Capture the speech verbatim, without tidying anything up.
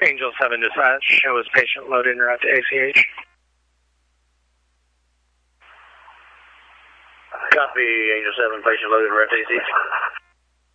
Angel seven dispatch, show is patient loaded and route to A C H. Copy, Angel seven, patient loaded and route to A C H.